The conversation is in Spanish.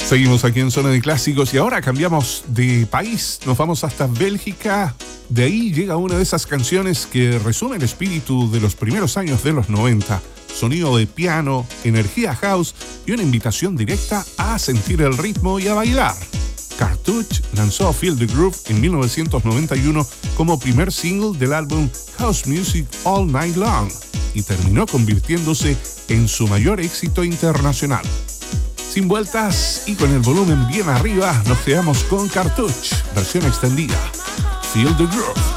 Seguimos aquí en Zona de Clásicos y ahora cambiamos de país, nos vamos hasta Bélgica. De ahí llega una de esas canciones que resume el espíritu de los primeros años de los 90. Sonido de piano, energía house y una invitación directa a sentir el ritmo y a bailar. Cartouche lanzó Feel the Groove en 1991 como primer single del álbum House Music All Night Long y terminó convirtiéndose en su mayor éxito internacional. Sin vueltas y con el volumen bien arriba, nos quedamos con Cartouche, versión extendida. Feel the Groove.